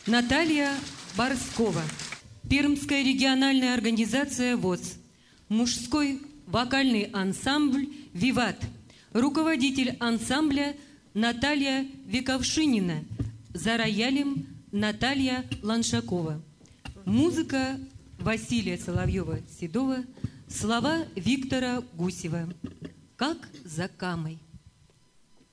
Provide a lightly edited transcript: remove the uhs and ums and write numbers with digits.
Наталья Борскова. Пермская региональная организация ВОС. Мужской вокальный ансамбль «Виват». Руководитель ансамбля Наталья Вековшинина. За роялем Наталья Ланшакова. Музыка Василия Соловьева-Седова. Слова Виктора Гусева. «Как за камой».